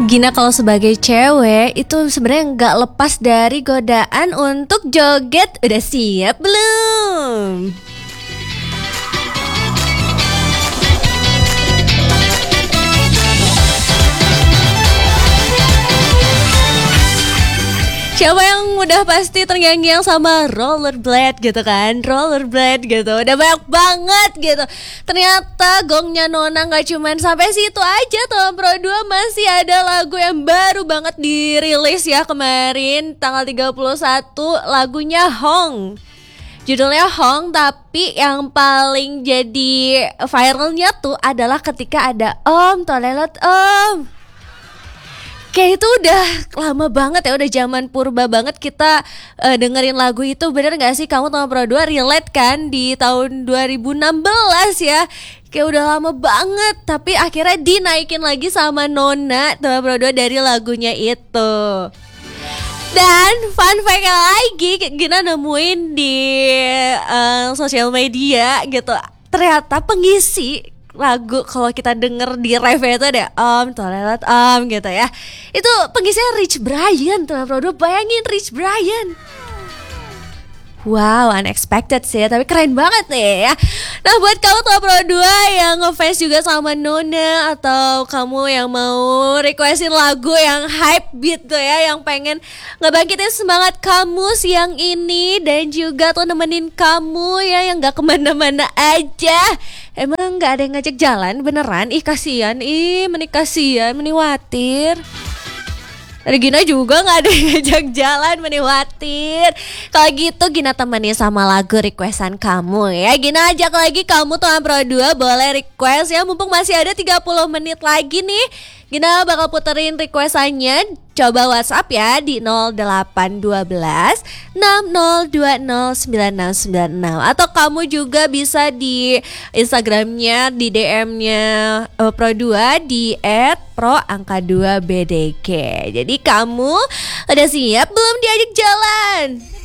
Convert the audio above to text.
Gina kalau sebagai cewek itu sebenarnya nggak lepas dari godaan untuk joget. Udah siap belum? Siapa yang udah pasti terngiang-ngiang sama rollerblade gitu kan? Rollerblade gitu, udah banyak banget gitu. Ternyata gongnya Nona gak cuman sampai situ aja. Tahun Pro 2 masih ada lagu yang baru banget dirilis ya kemarin tanggal 31. Lagunya Hong. Judulnya Hong, tapi yang paling jadi viralnya tuh adalah ketika ada Om Tolelet Om. Kayak itu udah lama banget ya, udah zaman purba banget kita dengerin lagu itu. Bener gak sih kamu Tahun Pro 2 relate kan di tahun 2016 ya? Kayak udah lama banget, tapi akhirnya dinaikin lagi sama Nona Tahun Pro 2 dari lagunya itu. Dan fun fact lagi, Gina nemuin di sosial media gitu, ternyata pengisi lagu kalau kita denger di review itu ada Toilet gitu ya. Itu pengisinya Rich Brian tuh, Pro 2. Bayangin Rich Brian. Wow, unexpected sih, tapi keren banget nih ya. Nah, buat kamu Tahun Pro 2 yang ngefans juga sama Nona, atau kamu yang mau requestin lagu yang hype beat tuh ya, yang pengen ngebangkitin semangat kamu siang ini, dan juga tuh nemenin kamu ya yang gak kemana-mana aja. Emang gak ada yang ngajak jalan beneran? Ih kasihan, menik kasihan, meniwatir. Dari Gina juga gak ada yang ngajak jalan, meniwatir. Kalau gitu Gina temenin sama lagu requestan kamu ya. Gina ajak lagi kamu Tahun Pro 2 boleh request ya, mumpung masih ada 30 menit lagi nih. Gina bakal puterin requestannya. Coba WhatsApp ya di 0812 6020 9696. Atau kamu juga bisa di Instagramnya, di DM-nya Pro 2 di @pro_2bdk. Jadi kamu udah siap belum diajak jalan?